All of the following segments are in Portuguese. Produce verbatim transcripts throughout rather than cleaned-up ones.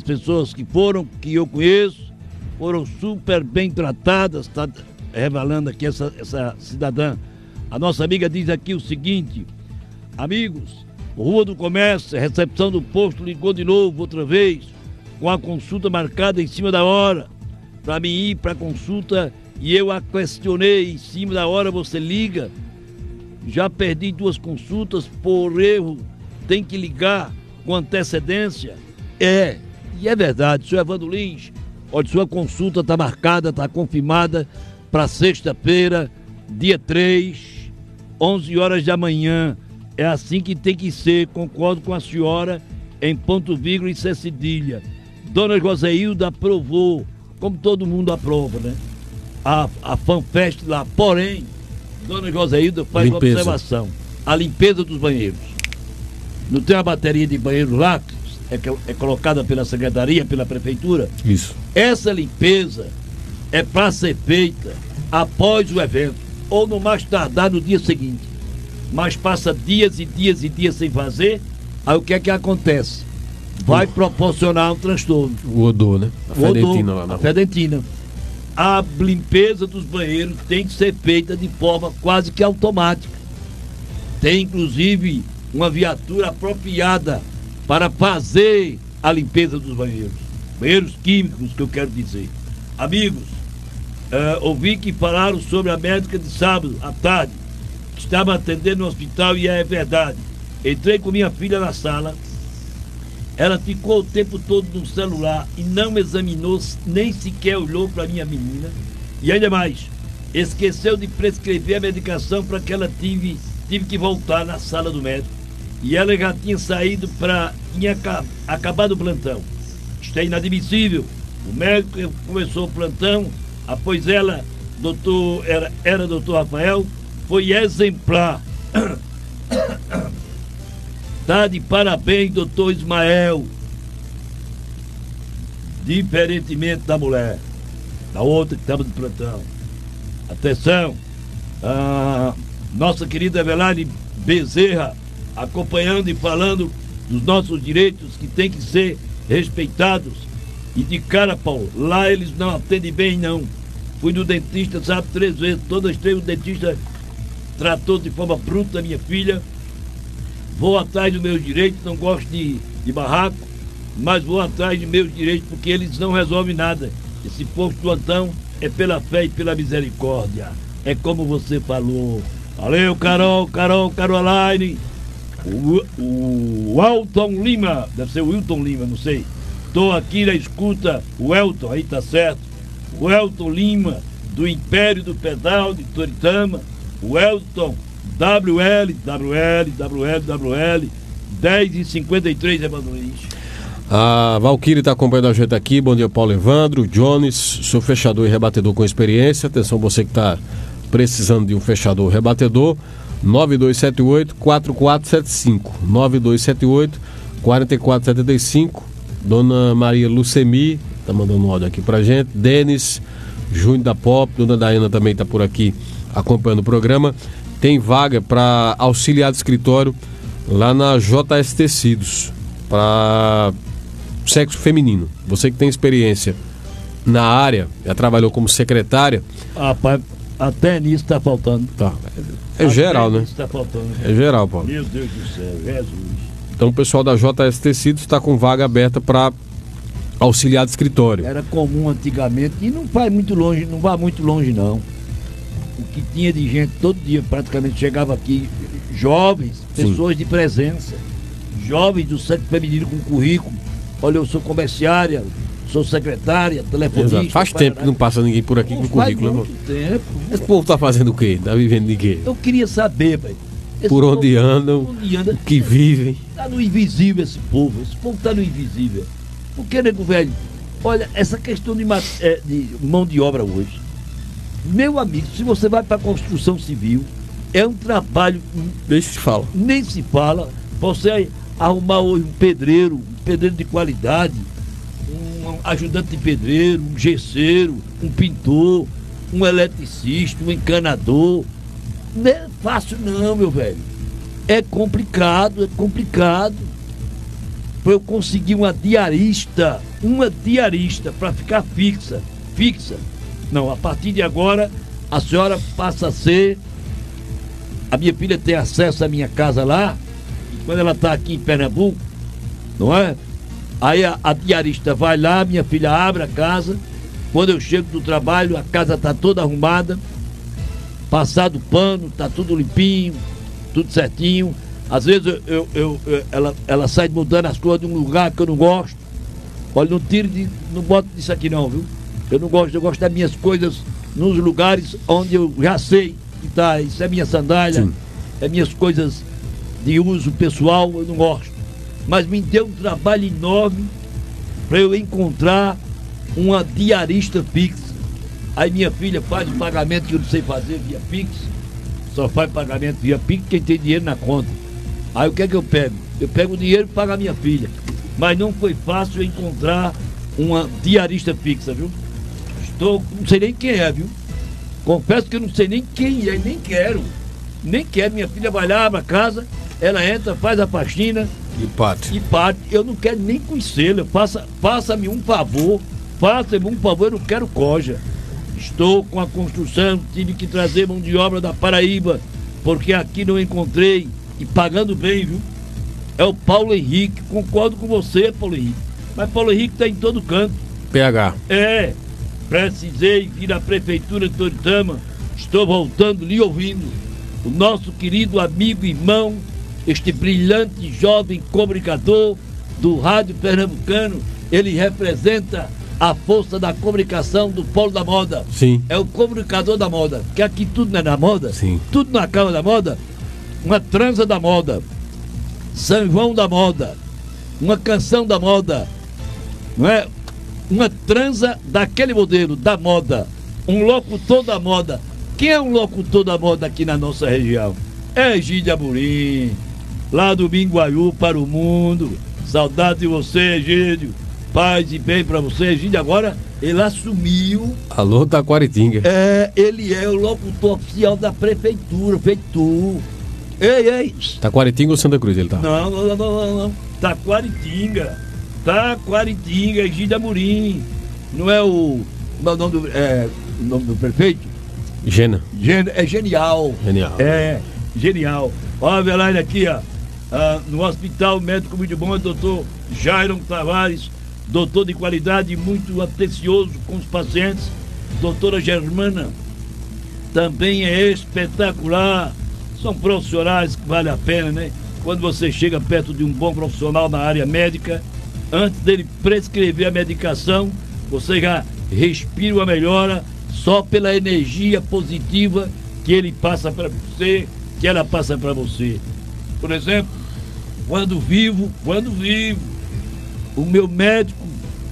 pessoas que foram, que eu conheço, foram super bem tratadas, está revelando aqui essa, essa cidadã. A nossa amiga diz aqui o seguinte: amigos, Rua do Comércio, recepção do posto ligou de novo, outra vez, com a consulta marcada em cima da hora, para mim ir para a consulta, e eu a questionei, em cima da hora você liga, já perdi duas consultas por erro, tem que ligar com antecedência. É, e é verdade, senhor Evandro Lins, olha, sua consulta está marcada, está confirmada para sexta-feira, dia três, onze horas da manhã. É assim que tem que ser, concordo com a senhora, em ponto, vírgula e sem cedilha. Dona Joseilda aprovou, como todo mundo aprova, né? A, a FanFest lá, porém, Dona Joseilda faz limpeza. Uma observação: a limpeza dos banheiros. Não tem uma bateria de banheiro lá, é, é colocada pela secretaria, pela prefeitura? Isso. Essa limpeza é para ser feita após o evento, ou no mais tardar no dia seguinte. Mas passa dias e dias e dias sem fazer, aí o que é que acontece? Vai proporcionar um transtorno. O odor, né? A o fedentina odor, lá na a fedentina. A limpeza dos banheiros tem que ser feita de forma quase que automática. Tem inclusive uma viatura apropriada para fazer a limpeza dos banheiros. Banheiros químicos, que eu quero dizer. Amigos, uh, ouvi que falaram sobre a médica de sábado à tarde, que estava atendendo no hospital, e é verdade. Entrei com minha filha na sala, ela ficou o tempo todo no celular e não examinou, nem sequer olhou para minha menina. E ainda mais, esqueceu de prescrever a medicação para que ela tive, tive que voltar na sala do médico. E ela já tinha saído para... tinha acabado o plantão. Isto é inadmissível. O médico começou o plantão, após ela, doutor, era, era doutor Rafael, foi exemplar. Tá de parabéns, doutor Ismael. Diferentemente da mulher, da outra que estava de plantão. Atenção, a nossa querida Eveline Bezerra, acompanhando e falando dos nossos direitos que tem que ser respeitados. E de cara, Paulo, lá eles não atendem bem, não. Fui no dentista, sabe, três vezes, todas três o dentista tratou de forma bruta a minha filha. Vou atrás dos meus direitos, não gosto de, de barraco, mas vou atrás dos meus direitos porque eles não resolvem nada. Esse posto do Antão é pela fé e pela misericórdia. É como você falou. Valeu, Carol, Carol, Caroline. O, o, o Elton Lima, deve ser o Wilton Lima, não sei. Estou aqui na escuta, o Elton, aí tá certo. O Elton Lima, do Império do Pedal de Toritama. O Elton, W L, W L, W L, W L, dez e cinquenta e três, Evandro Lins. A Valquíria está acompanhando a gente aqui. Bom dia, Paulo Evandro. Jones, sou fechador e rebatedor com experiência. Atenção, você que está precisando de um fechador rebatedor. nove dois sete oito, quatro quatro sete cinco. nove dois sete oito, quatro quatro sete cinco. Dona Maria Lucemi está mandando um áudio aqui pra gente. Denis, Júnior da Pop. Dona Daiana também está por aqui acompanhando o programa. Tem vaga para auxiliar de escritório lá na J S Tecidos para sexo feminino. Você que tem experiência na área, já trabalhou como secretária. Rapaz, até nisso está faltando. Tá. É até geral, né? Tá faltando. É geral, Paulo. Meu Deus do céu, Jesus. Então o pessoal da J S Tecidos está com vaga aberta para auxiliar de escritório. Era comum antigamente e não vai muito longe, não vai muito longe não. O que tinha de gente todo dia praticamente chegava aqui, jovens, pessoas Sim. de presença, jovens do sexo feminino com currículo. Olha, eu sou comerciária, sou secretária, telefonista. Exato. Faz tempo que não passa ninguém por aqui não com currículo. Faz tempo. Esse povo tá fazendo o quê? Tá vivendo de quê? Eu queria saber, velho. Por onde povo, andam, onde anda, o que vivem. Tá no invisível esse povo, esse povo tá no invisível. Porque, nego velho, olha, essa questão de, é, de mão de obra hoje, meu amigo, se você vai para a construção civil, é um trabalho. Nem se fala. Nem se fala. Você arrumar hoje um pedreiro, um pedreiro de qualidade, um ajudante de pedreiro, um gesseiro, um pintor, um eletricista, um encanador. Não é fácil não, meu velho. É complicado, é complicado. para eu conseguir uma diarista, uma diarista para ficar fixa, fixa. Não, a partir de agora a senhora passa a ser, a minha filha tem acesso à minha casa lá, e quando ela está aqui em Pernambuco, não é? Aí a, a diarista vai lá, minha filha abre a casa, quando eu chego do trabalho, a casa está toda arrumada, passado pano, está tudo limpinho, tudo certinho. Às vezes eu, eu, eu, eu, ela, ela sai mudando as coisas de um lugar que eu não gosto. Olha, não tiro de, não boto disso aqui não, viu? Eu não gosto, eu gosto das minhas coisas nos lugares onde eu já sei que tá. Isso é minha sandália, sim, é minhas coisas de uso pessoal, eu não gosto. Mas me deu um trabalho enorme para eu encontrar uma diarista fixa. Aí minha filha faz o pagamento que eu não sei fazer via Pix, só faz pagamento via Pix quem tem dinheiro na conta. Aí o que é que eu pego? Eu pego o dinheiro e pago a minha filha. Mas não foi fácil encontrar uma diarista fixa, viu? Estou, não sei nem quem é, viu? Confesso que eu não sei nem quem é, nem quero. Nem quero, minha filha vai lá, abre a casa, ela entra, faz a faxina e parte. E parte. Eu não quero nem conhecê-la. Faça, faça-me um favor, faça-me um favor, eu não quero coja. Estou com a construção, tive que trazer mão de obra da Paraíba, porque aqui não encontrei, e pagando bem, viu? É o Paulo Henrique, concordo com você, Paulo Henrique. Mas Paulo Henrique está em todo canto. P H. É, precisei vir à Prefeitura de Toritama, estou voltando, lhe ouvindo. O nosso querido amigo e irmão, este brilhante jovem comunicador do rádio pernambucano, ele representa a força da comunicação do polo da moda. Sim. É o comunicador da moda. Porque aqui tudo não é da moda. Sim. Tudo não acaba da moda. Uma transa da moda. São João da moda. Uma canção da moda. Não é? Uma transa daquele modelo, da moda. Um locutor da moda. Quem é um locutor da moda aqui na nossa região? É Egídio Amorim. Lá do Minguaiú para o mundo. Saudade de você, Egídio. Paz e bem pra você, Egídio. Agora ele assumiu. Alô, Taquaritinga. É, ele é o locutor oficial da prefeitura, feito tu. Ei, ei. Taquaritinga ou Santa Cruz ele tá? Não, não, não, não, não. Taquaritinga. Taquaritinga, Egídio Amorim. Não é o. Não, o nome do, é, o nome do prefeito? Gena. Gena. É genial. Genial. É, genial. Olha lá ele aqui, ó. Ah, no hospital médico muito bom, é o doutor Jairon Tavares. Doutor de qualidade, muito atencioso com os pacientes. Doutora Germana também é espetacular. São profissionais que vale a pena, né? Quando você chega perto de um bom profissional na área médica, antes dele prescrever a medicação, você já respira uma melhora só pela energia positiva que ele passa para você, que ela passa para você. Por exemplo, quando vivo, quando vivo, o meu médico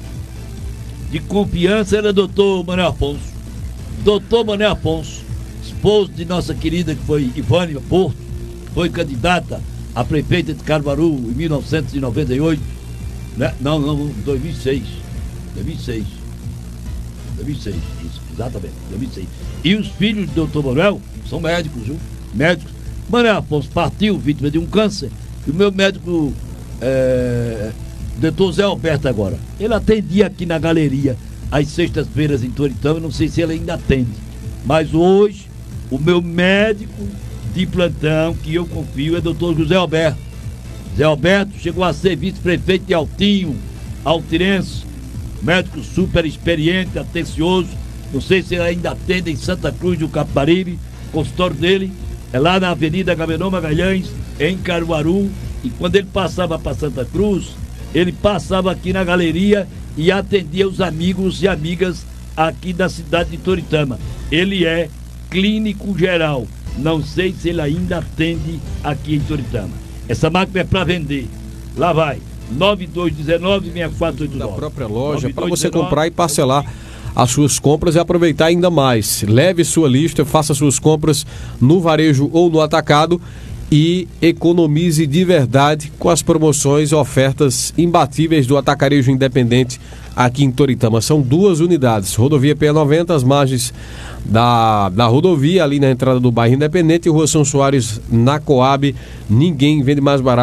de confiança era doutor Manuel Afonso. doutor Manuel Afonso, esposo de nossa querida que foi Ivânia Porto, foi candidata a prefeita de Caruaru em mil novecentos e noventa e oito, né? Não, não, dois mil e seis. dois mil e seis. dois mil e seis, isso, exatamente, dois mil e seis. E os filhos do doutor Manuel são médicos, viu? Médicos. Manuel Afonso partiu vítima de um câncer, e o meu médico é, doutor Zé Alberto agora, ele atendia aqui na galeria às sextas-feiras em Toritama, não sei se ele ainda atende, mas hoje o meu médico de plantão, que eu confio, é doutor José Alberto. Zé Alberto chegou a ser vice-prefeito de Altinho, altirense, médico super experiente, atencioso, não sei se ele ainda atende em Santa Cruz do Capibaribe, o consultório dele é lá na Avenida Agamenon Magalhães, em Caruaru, e quando ele passava para Santa Cruz, ele passava aqui na galeria e atendia os amigos e amigas aqui da cidade de Toritama. Ele é clínico geral, não sei se ele ainda atende aqui em Toritama. Essa máquina é para vender, lá vai, nove dois um nove, seis quatro oito nove. Da própria loja, para você comprar e parcelar as suas compras e aproveitar ainda mais. Leve sua lista, faça suas compras no varejo ou no atacado e economize de verdade com as promoções e ofertas imbatíveis do Atacarejo Independente aqui em Toritama. São duas unidades, rodovia P noventa, as margens da, da rodovia, ali na entrada do bairro Independente, e Rua São Soares, na Coab. Ninguém vende mais barato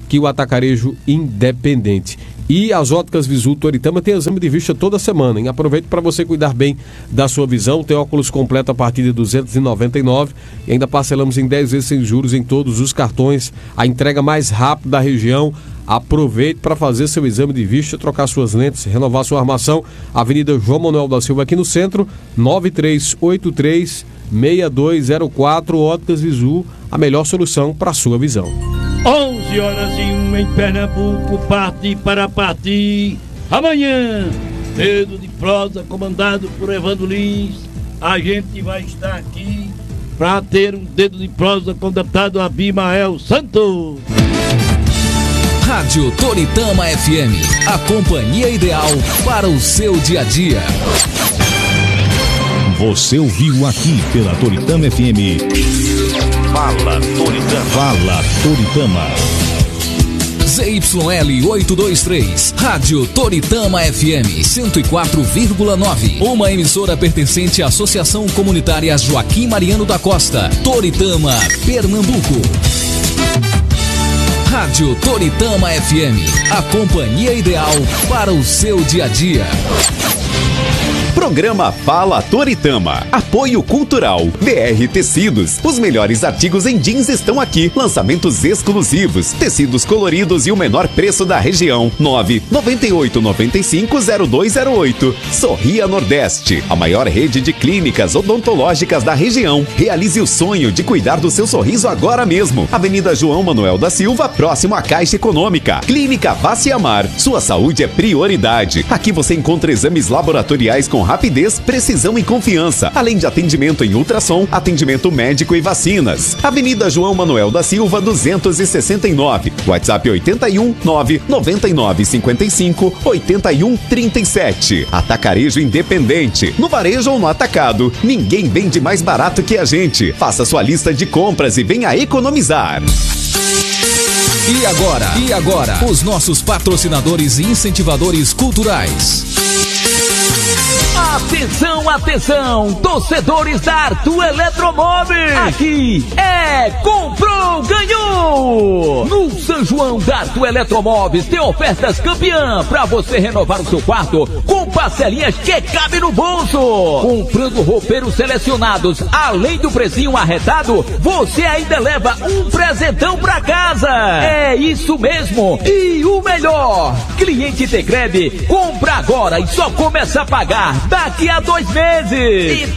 aqui o Atacarejo Independente. E as óticas Visu Toritama tem exame de vista toda semana, hein? Aproveite para você cuidar bem da sua visão. Tem óculos completo a partir de duzentos e noventa e nove reais e ainda parcelamos em dez vezes sem juros em todos os cartões. A entrega mais rápida da região. Aproveite para fazer seu exame de vista, trocar suas lentes, renovar sua armação. Avenida João Manuel da Silva aqui no centro, nove três oito três, seis dois zero quatro. Óticas Visu, a melhor solução para a sua visão. onze horas e um em Pernambuco, parte para partir. Amanhã, Dedo de Prosa, comandado por Evandro Lins. A gente vai estar aqui para ter um Dedo de Prosa com o deputado Abimael Santos. Rádio Toritama F M, a companhia ideal para o seu dia a dia. Você ouviu aqui pela Toritama F M. Fala Toritama. Fala Toritama. Z Y L oitocentos e vinte e três, Rádio Toritama F M cento e quatro vírgula nove. Uma emissora pertencente à Associação Comunitária Joaquim Mariano da Costa, Toritama, Pernambuco. Rádio Toritama F M, a companhia ideal para o seu dia a dia. Programa Fala Toritama. Apoio Cultural. B R Tecidos. Os melhores artigos em jeans estão aqui. Lançamentos exclusivos. Tecidos coloridos e o menor preço da região. nove nove oito nove cinco zero dois zero oito. Sorria Nordeste. A maior rede de clínicas odontológicas da região. Realize o sonho de cuidar do seu sorriso agora mesmo. Avenida João Manuel da Silva, próximo à Caixa Econômica. Clínica Vaciamar. Sua saúde é prioridade. Aqui você encontra exames laboratoriais com rapidez, precisão e confiança, além de atendimento em ultrassom, atendimento médico e vacinas. Avenida João Manuel da Silva, duzentos e sessenta e nove. WhatsApp oito um nove nove nove cinco cinco oito um três sete. Atacarejo Independente. No varejo ou no atacado, ninguém vende mais barato que a gente. Faça sua lista de compras e venha economizar. E agora? E agora? Os nossos patrocinadores e incentivadores culturais. Atenção, atenção, torcedores da Arthur Eletromóveis. Aqui é comprou, ganhou. No São João da Arthur Eletromóveis tem ofertas campeã para você renovar o seu quarto com parcelinhas que cabe no bolso. Comprando roupeiros selecionados, além do precinho arretado, você ainda leva um presentão para casa. É isso mesmo. E o melhor, cliente Tecred, compra agora e só começa a pagar daqui a dois meses. Então